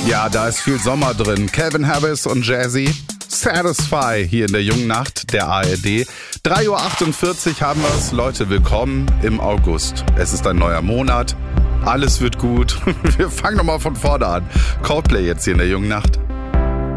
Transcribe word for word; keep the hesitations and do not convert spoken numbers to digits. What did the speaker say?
Ja, da ist viel Sommer drin. Calvin Harris und Jazzy. Satisfy hier in der jungen Nacht der A R D. drei Uhr achtundvierzig haben wir es. Leute, willkommen im August. Es ist ein neuer Monat. Alles wird gut. Wir fangen nochmal von vorne an. Coldplay jetzt hier in der jungen Nacht.